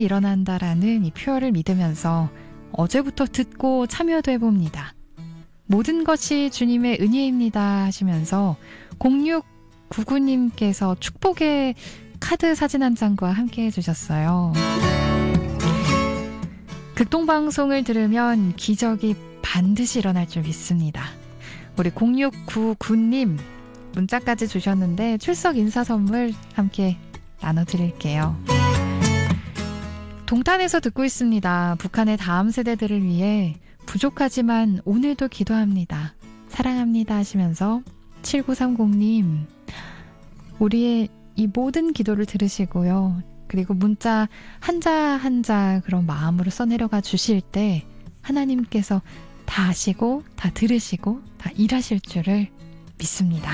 일어난다라는 이 표현을 믿으면서 어제부터 듣고 참여도 해봅니다. 모든 것이 주님의 은혜입니다 하시면서 0699님께서 축복의 카드 사진 한 장과 함께 해주셨어요. 극동방송을 들으면 기적이 반드시 일어날 줄 믿습니다. 우리 0699님 문자까지 주셨는데 출석 인사 선물 함께 나눠드릴게요. 동탄에서 듣고 있습니다. 북한의 다음 세대들을 위해 부족하지만 오늘도 기도합니다. 사랑합니다 하시면서 7930님 우리의 이 모든 기도를 들으시고요. 그리고 문자 한자 한자 그런 마음으로 써내려가 주실 때 하나님께서 다 아시고 다 들으시고 다 일하실 줄을 믿습니다.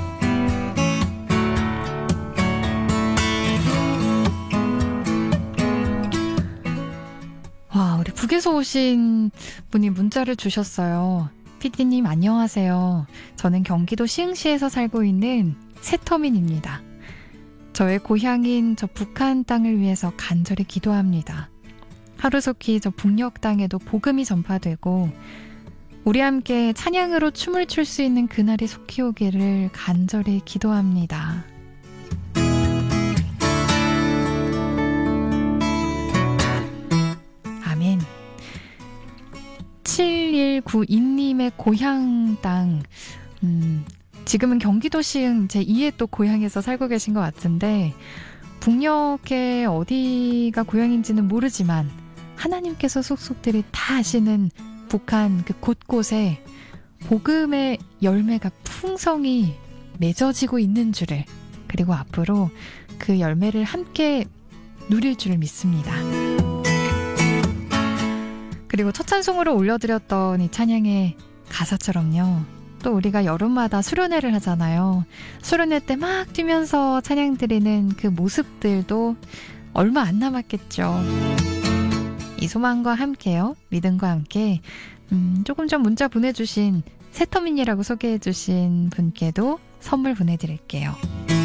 와, 우리 북에서 오신 분이 문자를 주셨어요. 피디님 안녕하세요. 저는 경기도 시흥시에서 살고 있는 새터민입니다. 저의 고향인 저 북한 땅을 위해서 간절히 기도합니다. 하루속히 저 북녘 땅에도 복음이 전파되고 우리 함께 찬양으로 춤을 출 수 있는 그날이 속히 오기를 간절히 기도합니다. 아멘. 7192님의 고향 땅 지금은 경기도 시흥 제2의 또 고향에서 살고 계신 것 같은데 북녘의 어디가 고향인지는 모르지만 하나님께서 속속들이 다 아시는 북한 그 곳곳에 복음의 열매가 풍성히 맺어지고 있는 줄을 그리고 앞으로 그 열매를 함께 누릴 줄을 믿습니다. 그리고 첫 찬송으로 올려드렸던 이 찬양의 가사처럼요. 또 우리가 여름마다 수련회를 하잖아요. 수련회 때 막 뛰면서 찬양 드리는 그 모습들도 얼마 안 남았겠죠. 이 소망과 함께요. 믿음과 함께 조금 전 문자 보내주신 새터민이라고 소개해주신 분께도 선물 보내드릴게요.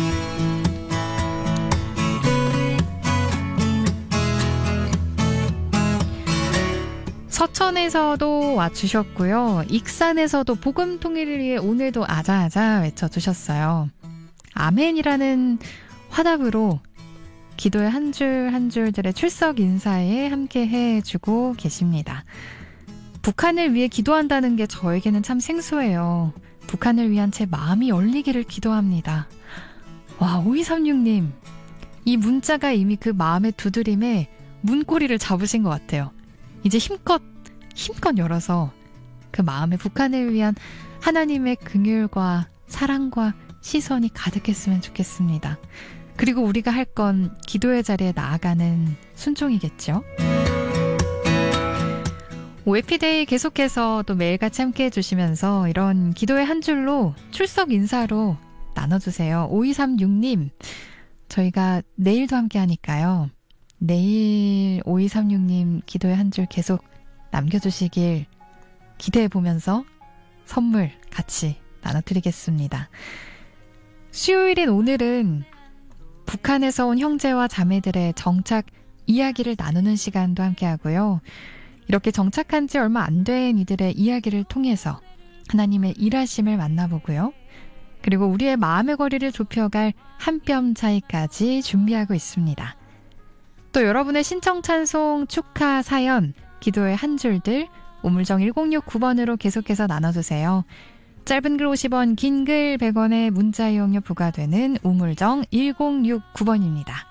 서천에서도 와주셨고요. 익산에서도 복음 통일을 위해 오늘도 아자아자 외쳐주셨어요. 아멘이라는 화답으로 기도의 한 줄 한 줄들의 출석 인사에 함께 해주고 계십니다. 북한을 위해 기도한다는 게 저에게는 참 생소해요. 북한을 위한 제 마음이 열리기를 기도합니다. 와, 5236님. 이 문자가 이미 그 마음의 두드림에 문고리를 잡으신 것 같아요. 이제 힘껏 열어서 그 마음에 북한을 위한 하나님의 긍휼과 사랑과 시선이 가득했으면 좋겠습니다. 그리고 우리가 할 건 기도의 자리에 나아가는 순종이겠죠. OFD데이 계속해서 또 매일같이 함께 해주시면서 이런 기도의 한 줄로 출석 인사로 나눠주세요. 5236님 저희가 내일도 함께 하니까요. 내일 5236님 기도의 한 줄 계속 남겨주시길 기대해보면서 선물 같이 나눠드리겠습니다. 수요일인 오늘은 북한에서 온 형제와 자매들의 정착 이야기를 나누는 시간도 함께 하고요. 이렇게 정착한 지 얼마 안 된 이들의 이야기를 통해서 하나님의 일하심을 만나보고요. 그리고 우리의 마음의 거리를 좁혀갈 한 뼘 차이까지 준비하고 있습니다. 또 여러분의 신청 찬송, 축하, 사연, 기도의 한 줄들 우물정 1069번으로 계속해서 나눠주세요. 짧은 글 50원, 긴 글 100원의 문자 이용료 부과되는 우물정 1069번입니다.